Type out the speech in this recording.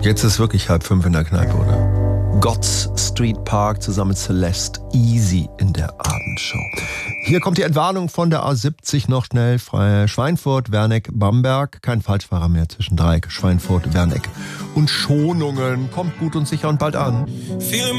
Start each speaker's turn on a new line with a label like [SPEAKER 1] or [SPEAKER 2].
[SPEAKER 1] Jetzt ist wirklich 4:30 in der Kneipe, oder? God's Street Park zusammen mit Celeste, Easy in der Abendshow. Hier kommt die Entwarnung von der A70 noch schnell. Schweinfurt, Werneck, Bamberg. Kein Falschfahrer mehr zwischen Dreieck, Schweinfurt, Werneck und Schonungen. Kommt gut und sicher und bald an.